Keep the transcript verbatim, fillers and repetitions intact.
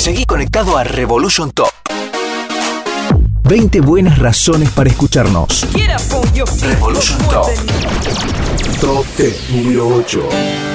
Seguí conectado a Revolution Top. veinte buenas razones para escucharnos. Revolution Top. Top diez, número ocho.